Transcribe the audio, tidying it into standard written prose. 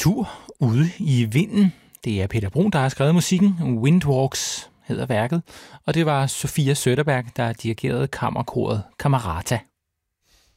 tur ude i vinden. Det er Peter Bruun, der har skrevet musikken. Windwalks hedder værket, og det var Sofia Söderberg, der dirigerede kammerkoret Camerata.